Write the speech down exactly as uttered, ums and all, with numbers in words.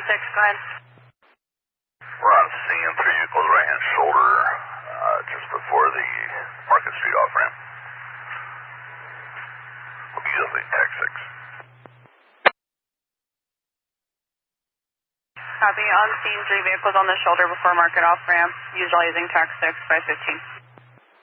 six, go ahead. We're on scene, three vehicles right hand shoulder, uh, just before the Market Street off ramp. We'll be using Tech six. Copy, on scene, three vehicles on the shoulder before Market off ramp, usually using Tech six, five fifteen.